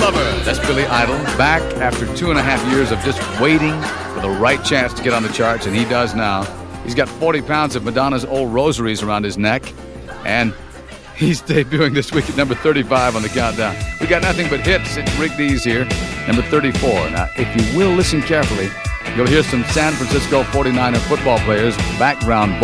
Lover. That's Billy Idol, back after 2.5 years of just waiting for the right chance to get on the charts, and he does now. He's got 40 pounds of Madonna's old rosaries around his neck, and he's debuting this week at number 35 on the countdown. We got nothing but hits. It's Rick Dees here, number 34. Now, if you will listen carefully, you'll hear some San Francisco 49er football players' background